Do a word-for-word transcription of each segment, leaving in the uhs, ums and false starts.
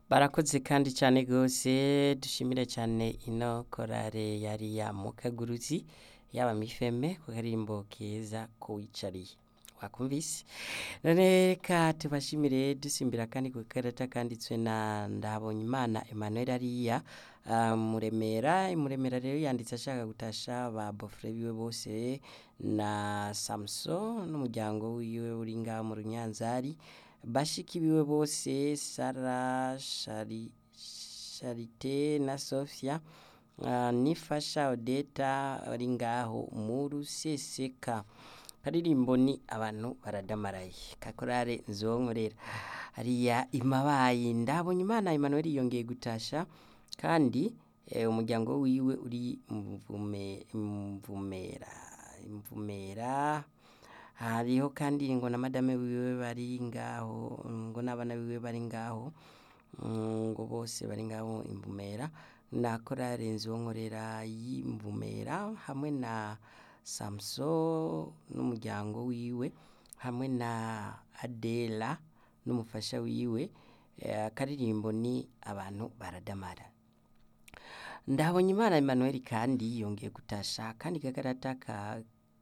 Barakoze kandi cane gose dushimire cane ino korale yari ya Mukaguruzi yaba Mifeme ku karirimbo keza ko wicariye wakumvise none reka tubashimire dusimbira kandi ku karata kanditswe na Ndahabonyimana Emmanuel ariya uh, Muremera Muremera rero yanditse ashaka gutasha ba bofre biwe bose na Samson n'umuryango wiwe uri ngaha mu Runyanzari bashiki biwe bose Sara Shari Charite na Sofia uh, nifasha Odeta ari ngaho mu Ruseseka karirimbo ni abantu baradamaraye kakorare nzonkorera hariya imabayi Ndahabonyimana Emmanuel yongeye gutasha kandi eh, umuryango wiwe uri mvume mvumera imvumera hariho kandi ngo na madame wiwe bari ngaho ngo n'abana biwe bari ngaho ngo bose bari ngaho imvumera na korale nzonkorera y'imvumera hamwe na Samson n'umuryango wiwe hamwe na Adela n'umufasha wiwe akaririmbo ni abantu baradamara Ndahabonyimana Emmanuel kandi yongeye gutasha kandi kagarata ka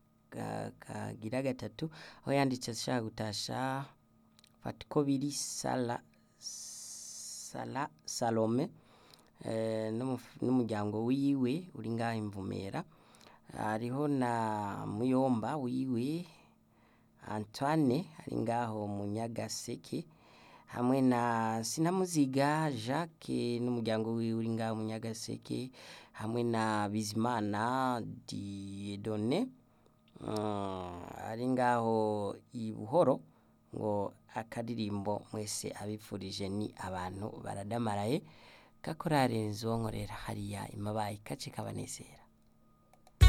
kagira gatatu aho yanditse ashaka gutasha Fatiko biri Sala Sala Salome eh, n'umuryango wiwe uri ngaho imvumera hariho na Muyomba wiwe Antoine ari ngaho mu Nyagaseke hamwe na Sinamuziga Jacques n'umuryango wiwe uri ngaho mu Nyagaseke hamwe na Bizimana Dieudonné uh, ari ngaho i Buhoro ngo akaririmbo mwese abipfurije ni abantu baradamaraye kakorare nzonkorera hariya imabayi kace kabanezera